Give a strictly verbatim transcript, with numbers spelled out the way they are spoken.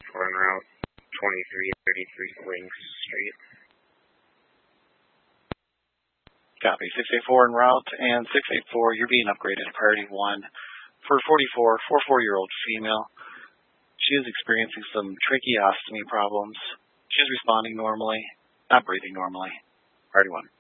eighty-four en route, twenty-three thirty-three Spring Street. Copy. six eight four en route, and six eight four, you're being upgraded to priority one for a forty-four, forty-four-year-old female. She is experiencing some tracheostomy problems. She's responding normally, not breathing normally. Priority one.